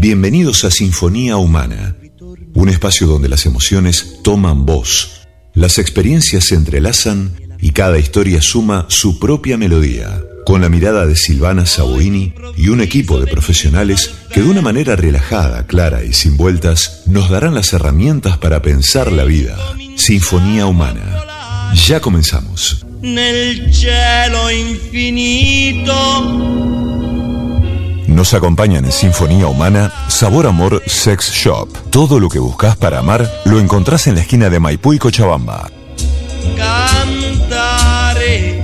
Bienvenidos a Sinfonía Humana, un espacio donde las emociones toman voz, las experiencias se entrelazan y cada historia suma su propia melodía, con la mirada de Silvana Saboini y un equipo de profesionales que de una manera relajada, clara y sin vueltas nos darán las herramientas para pensar la vida. Sinfonía Humana. Ya comenzamos. Nel cielo infinito. Nos acompañan en Sinfonía Humana Sabor Amor Sex Shop. Todo lo que buscas para amar lo encontrás en la esquina de Maipú y Cochabamba. Cantare.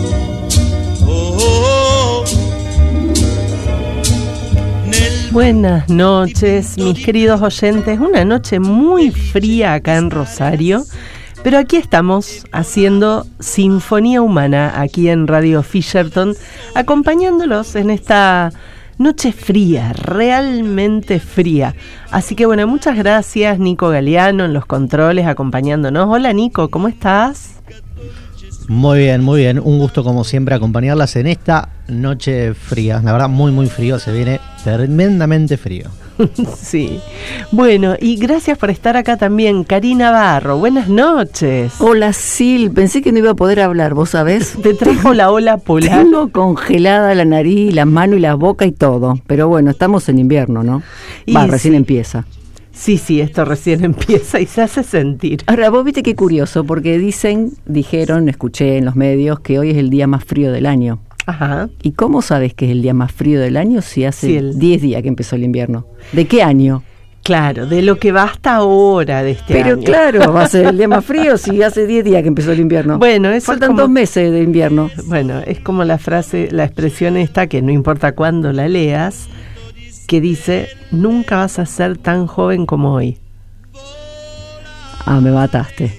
Buenas noches, mis queridos oyentes. Una noche muy fría acá en Rosario, pero aquí estamos haciendo Sinfonía Humana, aquí en Radio Fisherton, acompañándolos en esta noche fría, realmente fría. Así que bueno, muchas gracias Nico Galeano en los controles acompañándonos. Hola Nico, ¿cómo estás? Muy bien, un gusto como siempre acompañarlas en esta noche fría, la verdad muy frío, se viene tremendamente frío. Sí, bueno, y gracias por estar acá también, Karina Barro, buenas noches. Hola Sil, pensé que no iba a poder hablar, ¿vos sabés? Te trajo la ola polar. Tengo congelada la nariz, las manos y la boca y todo, pero bueno, estamos en invierno, ¿no? Recién empieza. Sí, esto recién empieza y se hace sentir. Ahora, vos viste qué curioso, porque dijeron, escuché en los medios, que hoy es el día más frío del año. Ajá. ¿Y cómo sabes que es el día más frío del año si hace 10 días que empezó el invierno? ¿De qué año? Claro, de lo que va hasta ahora de este año. Pero claro, va a ser el día más frío si hace 10 días que empezó el invierno. Bueno, eso faltan 2 meses de invierno. Bueno, es como la expresión esta, que no importa cuándo la leas, que dice, nunca vas a ser tan joven como hoy. Ah, me mataste.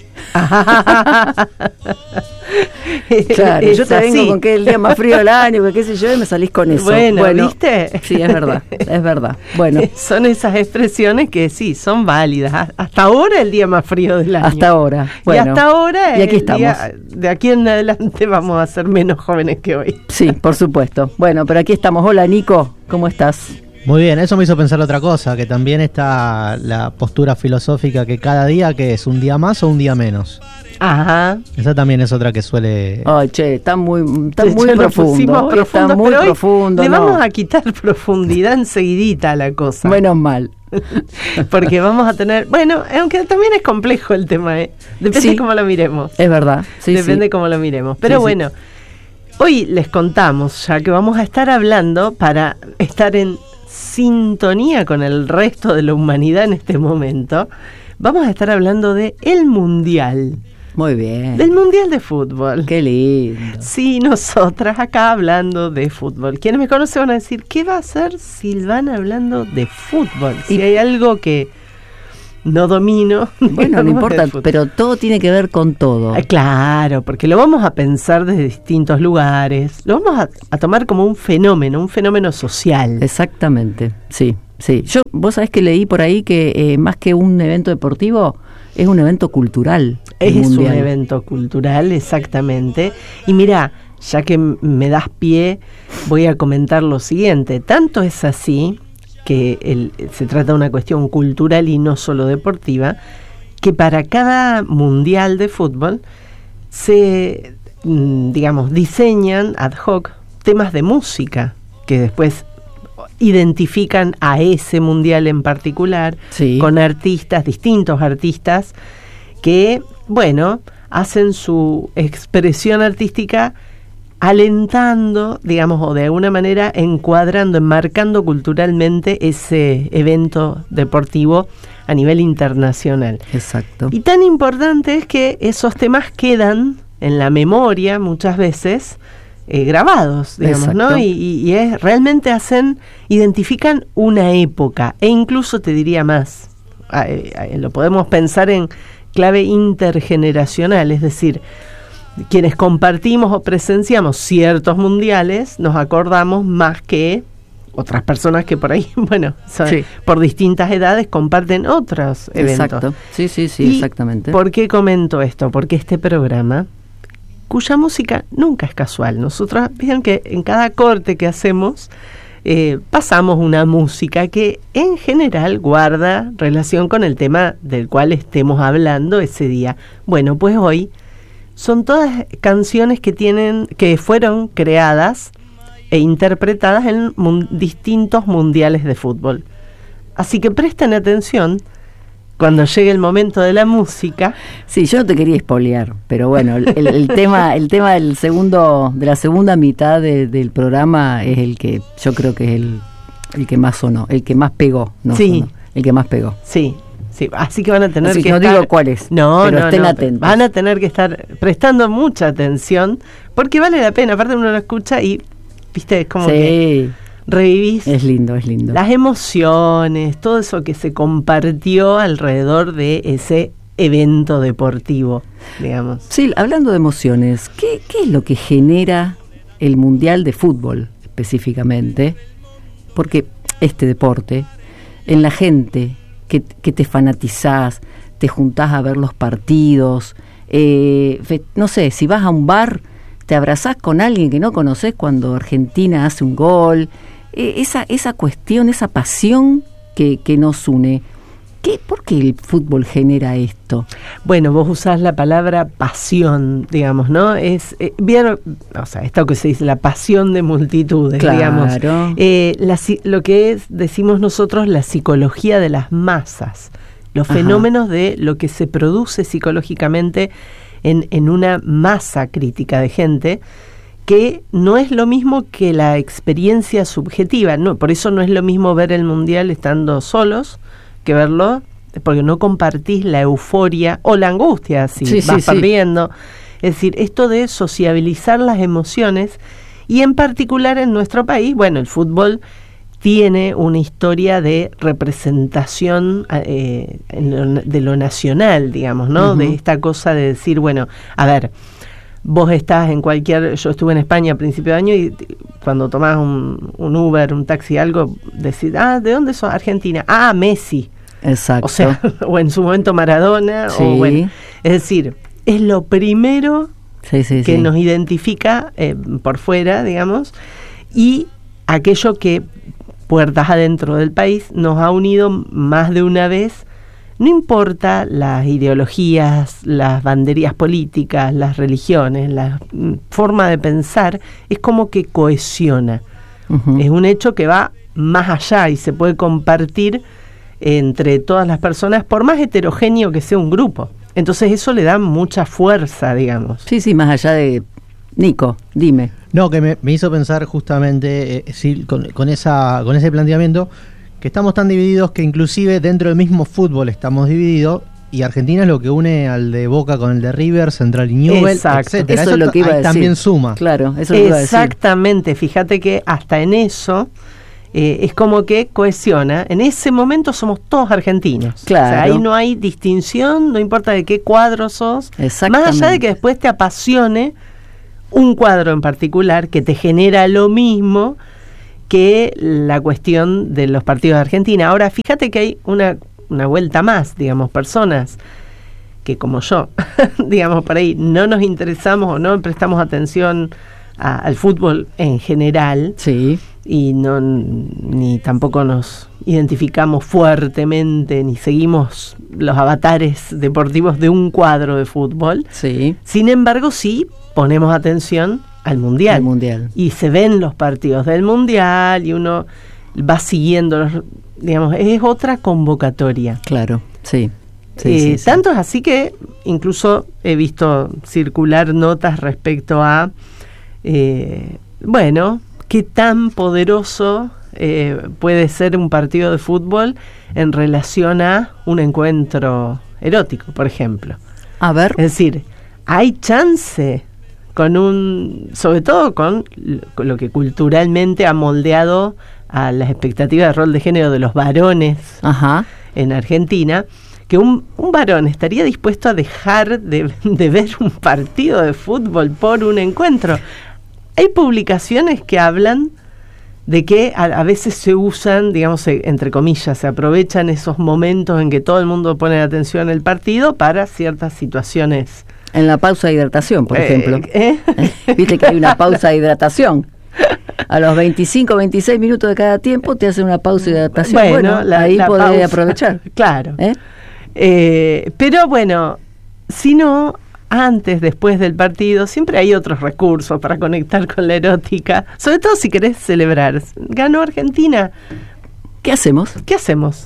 Claro, es yo te así. vengo con que es el día más frío del año, que qué sé yo, y me salís con eso. Bueno, ¿viste? Sí, es verdad. Bueno, son esas expresiones que sí, son válidas. Hasta ahora el día más frío del año. Hasta ahora. Bueno, y hasta ahora y aquí estamos. De aquí en adelante vamos a ser menos jóvenes que hoy. Sí, por supuesto. Bueno, pero aquí estamos. Hola, Nico, ¿cómo estás? Muy bien, eso me hizo pensar otra cosa, que también está la postura filosófica que cada día, que es un día más o un día menos. Ajá. Esa también es otra que suele... Ay, che, está muy profundo. Está muy profundo. Le vamos a quitar profundidad enseguidita a la cosa. Menos mal. Porque vamos a tener... Bueno, aunque también es complejo el tema, Depende cómo lo miremos. Es verdad. Sí, Depende cómo lo miremos. Pero bueno, hoy les contamos ya que vamos a estar hablando para estar en sintonía con el resto de la humanidad en este momento. Vamos a estar hablando de el Mundial. Muy bien. Del Mundial de Fútbol. Qué lindo. Sí, nosotras acá hablando de fútbol. Quienes me conocen van a decir, ¿qué va a hacer Silvana hablando de fútbol? Si hay algo que no domino. Bueno, no importa, pero todo tiene que ver con todo. Claro, porque lo vamos a pensar desde distintos lugares. Lo vamos a tomar como un fenómeno social. Exactamente, sí. Vos sabés que leí por ahí que más que un evento deportivo, es un evento cultural. Es un evento cultural, exactamente. Y mira, ya que me das pie, voy a comentar lo siguiente. Tanto es así que se trata de una cuestión cultural y no solo deportiva, que para cada mundial de fútbol se, diseñan ad hoc temas de música que después identifican a ese mundial en particular, con distintos artistas, que, hacen su expresión artística alentando, o de alguna manera enmarcando culturalmente ese evento deportivo a nivel internacional. Exacto. Y tan importante es que esos temas quedan en la memoria muchas veces grabados, ¿no? Y realmente identifican una época, e incluso te diría más, lo podemos pensar en clave intergeneracional, es decir, quienes compartimos o presenciamos ciertos mundiales nos acordamos más que otras personas que por ahí, por distintas edades comparten otros eventos. Exacto, sí, exactamente. ¿Por qué comento esto? Porque este programa, cuya música nunca es casual, nosotros, vean que en cada corte que hacemos pasamos una música que en general guarda relación con el tema del cual estemos hablando ese día. Bueno, pues hoy son todas canciones que fueron creadas e interpretadas en distintos mundiales de fútbol. Así que presten atención cuando llegue el momento de la música. Sí, yo no te quería espolear, pero bueno, el tema de la segunda mitad del programa es el que yo creo que es el que más sonó, el que más pegó, sí. Sonó, el que más pegó. Sí. Sí, así que van a tener que no estar, digo cuál es, pero estén atentos. Van a tener que estar prestando mucha atención, porque vale la pena. Aparte uno lo escucha y, viste, es como que revivís. Es lindo. Las emociones, todo eso que se compartió alrededor de ese evento deportivo, digamos. Sí, hablando de emociones, ¿qué es lo que genera el Mundial de Fútbol específicamente? Porque este deporte, en la gente que te fanatizás, te juntás a ver los partidos, no sé, si vas a un bar, te abrazás con alguien que no conocés cuando Argentina hace un gol, esa cuestión, esa pasión que nos une. ¿Por qué el fútbol genera esto? Bueno, vos usás la palabra pasión, digamos, ¿no? Es bien, o sea, esto que se dice, la pasión de multitudes, claro, digamos. Lo que es, decimos nosotros, la psicología de las masas, los fenómenos de lo que se produce psicológicamente en una masa crítica de gente, que no es lo mismo que la experiencia subjetiva, no, por eso no es lo mismo ver el mundial estando solos que verlo, porque no compartís la euforia o la angustia, si vas perdiendo. Es decir, esto de sociabilizar las emociones, y en particular en nuestro país, bueno, el fútbol tiene una historia de representación de lo nacional, digamos, ¿no? De esta cosa de decir, bueno, a ver, vos estás en yo estuve en España a principio de año, y cuando tomás un Uber, un taxi, algo, decís, ¿de dónde sos? Argentina. Messi. Exacto. O sea, o en su momento Maradona, sí. o bueno, es decir, es lo primero que nos identifica por fuera, digamos, y aquello que puertas adentro del país nos ha unido más de una vez. No importa las ideologías, las banderías políticas, las religiones, la forma de pensar, es como que cohesiona. Es un hecho que va más allá y se puede compartir entre todas las personas, por más heterogéneo que sea un grupo. Entonces eso le da mucha fuerza, digamos. Sí, más allá de... Nico, dime. No, que me hizo pensar justamente con ese planteamiento, que estamos tan divididos que inclusive dentro del mismo fútbol estamos divididos, y Argentina es lo que une al de Boca con el de River, Central y Newell's, etcétera. Eso es lo que iba a decir. También suma. Claro, eso es lo que iba a decir. Exactamente, fíjate que hasta en eso es como que cohesiona. En ese momento somos todos argentinos. Claro. O sea, ahí no hay distinción, no importa de qué cuadro sos. Más allá de que después te apasione un cuadro en particular que te genera lo mismo que la cuestión de los partidos de Argentina. Ahora, fíjate que hay una vuelta más, digamos, personas que como yo, digamos, por ahí no nos interesamos o no prestamos atención al fútbol en general, y ni tampoco nos identificamos fuertemente, ni seguimos los avatares deportivos de un cuadro de fútbol. Sin embargo, sí ponemos atención al mundial. Y se ven los partidos del mundial y uno va siguiendo, digamos, es otra convocatoria. Claro, sí. Tanto es así que incluso he visto circular notas respecto a, qué tan poderoso puede ser un partido de fútbol en relación a un encuentro erótico, por ejemplo. A ver. Es decir, hay chance sobre todo con lo que culturalmente ha moldeado a las expectativas de rol de género de los varones en Argentina, que un varón estaría dispuesto a dejar de ver un partido de fútbol por un encuentro. Hay publicaciones que hablan de que a veces se usan, digamos, entre comillas, se aprovechan esos momentos en que todo el mundo pone atención al partido para ciertas situaciones. En la pausa de hidratación, por ejemplo. Viste que hay una pausa de hidratación. A los 25, 26 minutos de cada tiempo te hacen una pausa de adaptación. Bueno, ahí la podés pausa, aprovechar. Claro. Pero bueno, si no, antes, después del partido, siempre hay otros recursos para conectar con la erótica, sobre todo si querés celebrar. Ganó Argentina. ¿Qué hacemos? ¿Qué hacemos?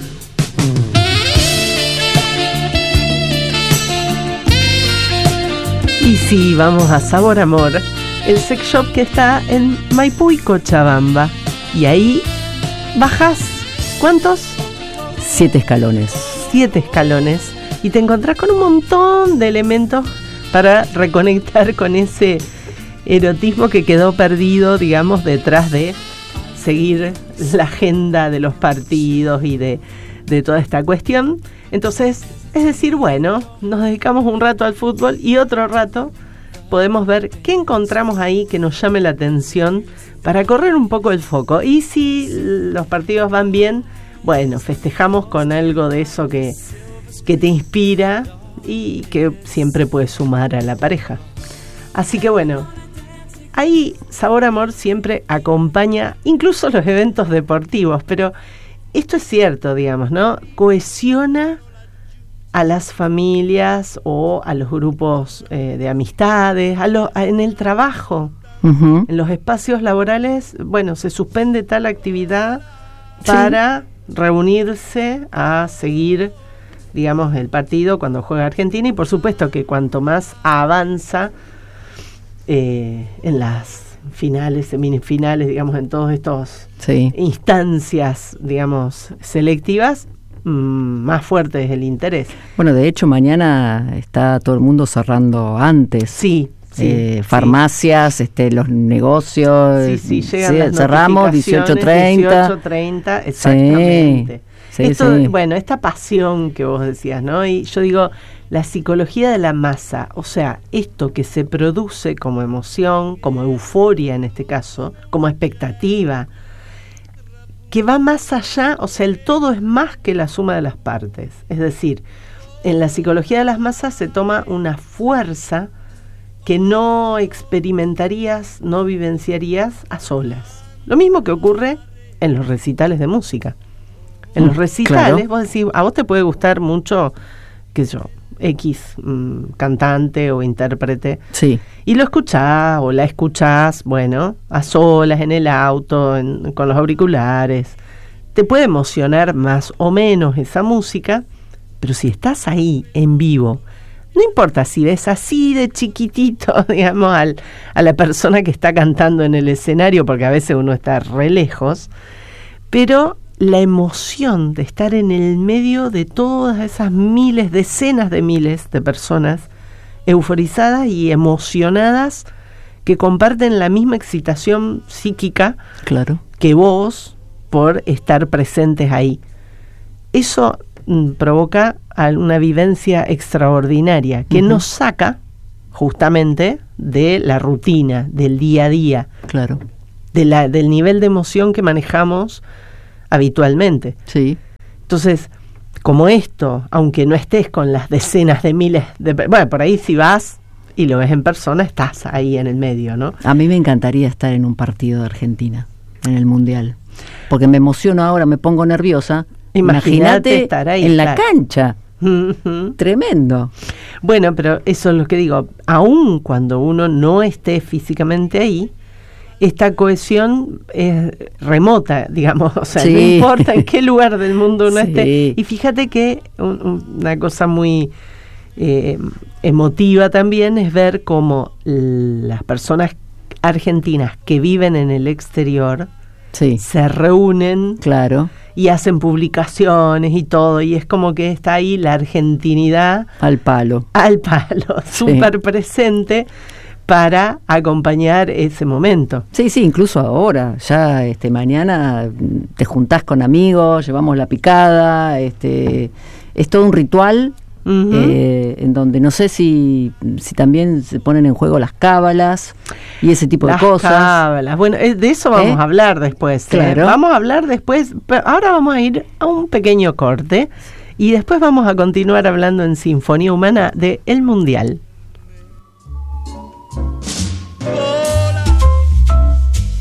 Y sí, vamos a Sabor Amor, el sex shop que está en Maipú y Cochabamba. Y ahí bajás, ¿cuántos? 7 escalones. 7 escalones. Y te encontrás con un montón de elementos para reconectar con ese erotismo que quedó perdido, digamos, detrás de seguir la agenda de los partidos y de toda esta cuestión. Entonces, es decir, bueno, nos dedicamos un rato al fútbol y otro rato podemos ver qué encontramos ahí que nos llame la atención para correr un poco el foco. Y si los partidos van bien, bueno, festejamos con algo de eso que te inspira y que siempre puede sumar a la pareja. Así que bueno, ahí Sabor Amor siempre acompaña incluso los eventos deportivos, pero esto es cierto, digamos, ¿no? Cohesiona a las familias o a los grupos de amistades, en el trabajo, en los espacios laborales. Bueno, se suspende tal actividad para reunirse a seguir, digamos, el partido cuando juega Argentina, y por supuesto que cuanto más avanza en las finales, semifinales, digamos, en todos estos instancias, digamos, selectivas, más fuerte es el interés. Bueno, de hecho mañana está todo el mundo cerrando antes. Sí. Farmacias, los negocios. Llegan las cerramos 18:30. 18:30, exactamente. Esto, bueno, esta pasión que vos decías, ¿no? Y yo digo, la psicología de la masa, o sea, esto que se produce como emoción, como euforia en este caso, como expectativa, que va más allá, o sea, el todo es más que la suma de las partes. Es decir, en la psicología de las masas se toma una fuerza que no experimentarías, no vivenciarías a solas. Lo mismo que ocurre en los recitales de música. En los recitales, vos decís, a vos te puede gustar mucho, qué sé yo, X cantante o intérprete, y lo escuchás o la escuchás, bueno, a solas, en el auto, con los auriculares. Te puede emocionar más o menos esa música, pero si estás ahí en vivo, no importa si ves así de chiquitito, digamos, a la persona que está cantando en el escenario, porque a veces uno está re lejos, pero la emoción de estar en el medio de todas esas miles, decenas de miles de personas euforizadas y emocionadas que comparten la misma excitación psíquica que vos por estar presentes ahí. Eso provoca una vivencia extraordinaria que nos saca justamente de la rutina, del día a día, del nivel de emoción que manejamos habitualmente. Entonces, como esto, aunque no estés con las decenas de miles de... Bueno, por ahí si vas y lo ves en persona, estás ahí en el medio, ¿no? A mí me encantaría estar en un partido de Argentina, en el Mundial, porque me emociono ahora, me pongo nerviosa. Imagínate estar ahí en la cancha. Tremendo. Bueno, pero eso es lo que digo, aun cuando uno no esté físicamente ahí, esta cohesión es remota, digamos, o sea, no importa en qué lugar del mundo uno esté. Y fíjate que una cosa muy emotiva también es ver cómo las personas argentinas que viven en el exterior se reúnen y hacen publicaciones y todo, y es como que está ahí la argentinidad al palo, súper presente para acompañar ese momento. Incluso ahora, ya mañana te juntás con amigos, llevamos la picada, es todo un ritual. En donde no sé si también se ponen en juego las cábalas y ese tipo de cosas. Las cábalas, bueno, de eso vamos a hablar después. Vamos a hablar después, pero ahora vamos a ir a un pequeño corte y después vamos a continuar hablando en Sinfonía Humana de El Mundial.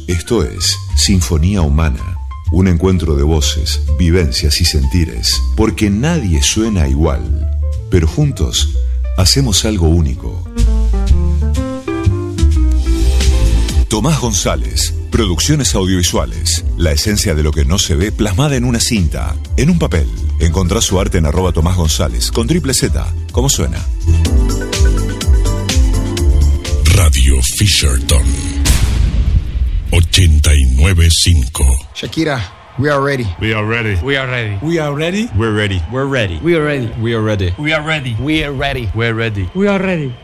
Esto es Sinfonía Humana, un encuentro de voces, vivencias y sentires, porque nadie suena igual, pero juntos hacemos algo único. Tomás González, Producciones Audiovisuales, la esencia de lo que no se ve plasmada en una cinta, en un papel. Encontrá su arte en @Tomás González, con triple Z, como suena. Radio Fisherton 89.5. Shakira, we are ready. We are ready. We are ready. We are ready. We're ready. We're ready. We are ready. We are ready. We are ready. We are ready. We're ready. We're ready. We are ready.